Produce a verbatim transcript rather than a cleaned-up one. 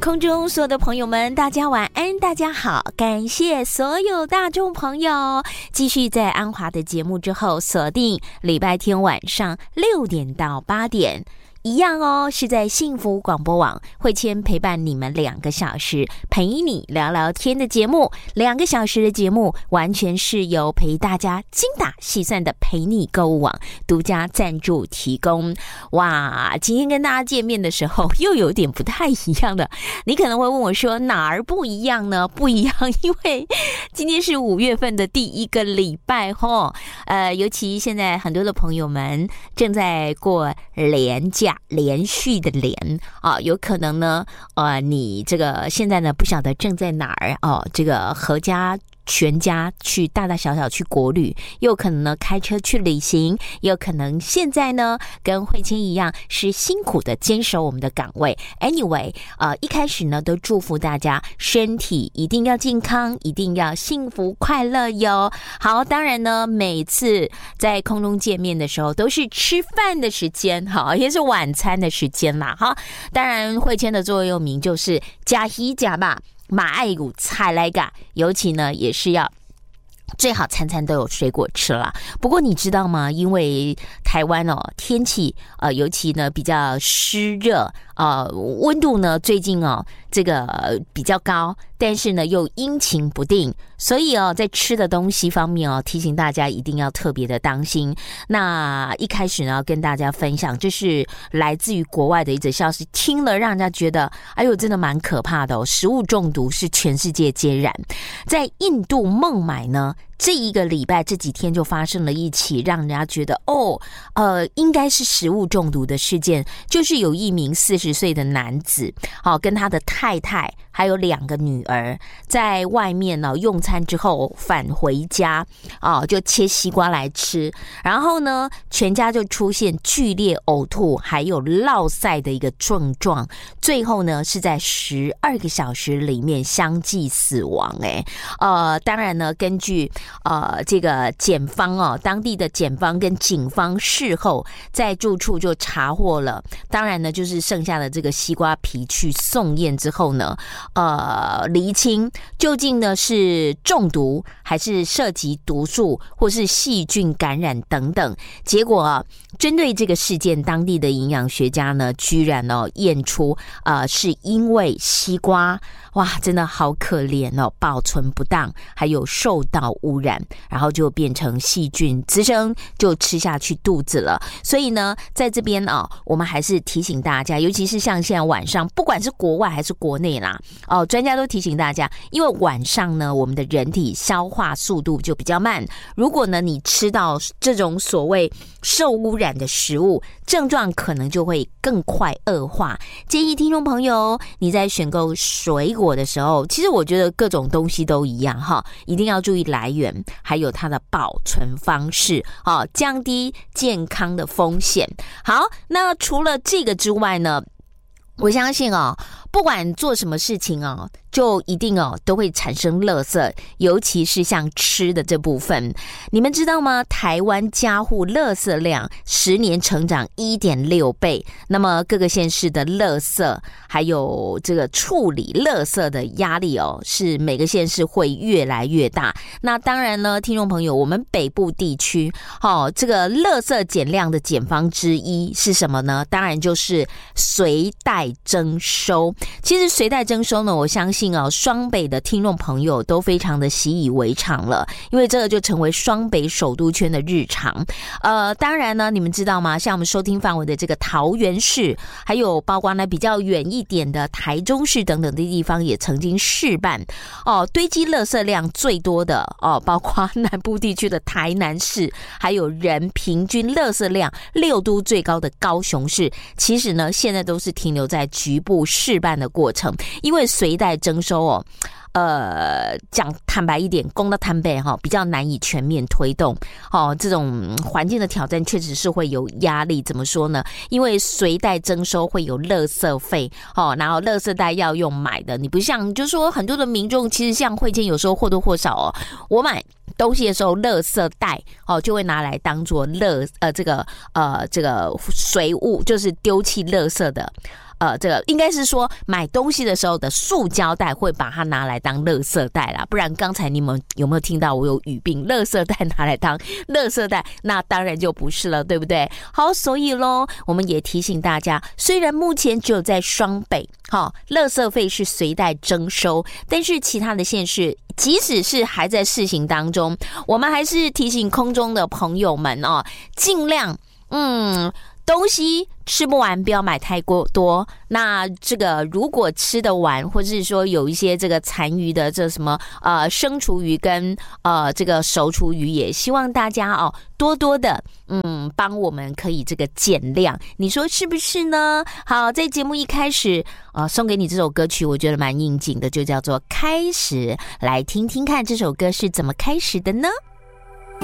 空中所有的朋友们，大家晚安，大家好，感谢所有大众朋友继续在安华的节目之后锁定礼拜天晚上六点到八点。一样哦，是在幸福广播网，慧谦陪伴你们两个小时，陪你聊聊天的节目。两个小时的节目完全是由陪大家精打细算的陪你购物网独家赞助提供。哇，今天跟大家见面的时候又有点不太一样的，你可能会问我说哪儿不一样呢？不一样，因为今天是五月份的第一个礼拜吼，呃，尤其现在很多的朋友们正在过连假。连续的连啊，有可能呢，呃，你这个现在呢不晓得正在哪儿哦，这个合家全家去大大小小去国旅，也有可能呢开车去旅行，也有可能现在呢跟慧清一样是辛苦的坚守我们的岗位。Anyway， 呃，一开始呢都祝福大家身体一定要健康，一定要幸福快乐哟。好，当然呢每次在空中见面的时候都是吃饭的时间，好，也是晚餐的时间啦。哈，当然慧谦的座右铭就是加一加吧。马爱有菜来噶，尤其呢也是要最好餐餐都有水果吃啦。不过你知道吗？因为台湾哦天气呃尤其呢比较湿热，呃温度呢最近哦这个比较高，但是呢又阴晴不定，所以哦在吃的东西方面哦提醒大家一定要特别的当心。那一开始呢跟大家分享，这是来自于国外的一则消息，听了让人家觉得哎呦真的蛮可怕的哦，食物中毒是全世界皆然。在印度孟买呢，这一个礼拜这几天就发生了一起让人家觉得哦呃应该是食物中毒的事件，就是有一名四十岁的男子哦跟他的太太还有两个女儿在外面呢、哦、用餐之后返回家哦就切西瓜来吃，然后呢全家就出现剧烈呕吐还有落腮的一个症状，最后呢是在十二个小时里面相继死亡。诶呃当然呢根据呃，这个检方哦，当地的检方跟警方事后在住处就查获了，当然呢，就是剩下的这个西瓜皮去送验之后呢，呃，厘清究竟呢是中毒还是涉及毒素或是细菌感染等等。结果啊，针对这个事件，当地的营养学家呢，居然哦验出呃是因为西瓜，哇，真的好可怜哦，保存不当，还有受到污染，然后就变成细菌滋生，就吃下去肚子了。所以呢在这边哦我们还是提醒大家，尤其是像现在晚上不管是国外还是国内啦哦，专家都提醒大家，因为晚上呢我们的人体消化速度就比较慢，如果呢你吃到这种所谓受污染的食物，症状可能就会更快恶化。建议听众朋友你在选购水果的时候，其实我觉得各种东西都一样哈，一定要注意来源还有它的保存方式，哦，降低健康的风险。好，那除了这个之外呢，我相信哦不管做什么事情哦就一定哦都会产生垃圾，尤其是像吃的这部分。你们知道吗？台湾家户垃圾量十年成长 一点六倍，那么各个县市的垃圾还有这个处理垃圾的压力哦是每个县市会越来越大。那当然呢听众朋友，我们北部地区哦这个垃圾减量的减方之一是什么呢？当然就是随袋征收。其实随袋征收呢，我相信哦，双北的听众朋友都非常的习以为常了，因为这个就成为双北首都圈的日常。呃，当然呢，你们知道吗？像我们收听范围的这个桃园市，还有包括呢比较远一点的台中市等等的地方，也曾经试办哦，堆积垃圾量最多的哦，包括南部地区的台南市，还有人平均垃圾量六都最高的高雄市。其实呢，现在都是停留在局部试办的过程，因为随袋征收哦，呃，讲坦白一点，公道坦白哈，比较难以全面推动哦。这种环境的挑战确实是会有压力。怎么说呢？因为随袋征收会有垃圾费哦，然后垃圾袋要用买的，你不像就是说很多的民众，其实像慧谦有时候或多或少哦，我买东西的时候，垃圾袋哦就会拿来当做垃呃这个呃这个随物，就是丢弃垃圾的呃，这个应该是说买东西的时候的塑胶袋会把它拿来当垃圾袋啦，不然刚才你们有没有听到我有语病？垃圾袋拿来当垃圾袋，那当然就不是了，对不对？好，所以咯，我们也提醒大家，虽然目前只有在双北，好，垃圾费是随袋征收，但是其他的县市，即使是还在试行当中，我们还是提醒空中的朋友们哦，尽量嗯。东西吃不完，不要买太过多。那这个如果吃得完，或者是说有一些这个残余的这什么呃生厨余跟呃这个熟厨余，也希望大家哦多多的嗯帮我们可以这个减量，你说是不是呢？好，在节目一开始呃送给你这首歌曲，我觉得蛮应景的，就叫做《开始》，来听听看这首歌是怎么开始的呢？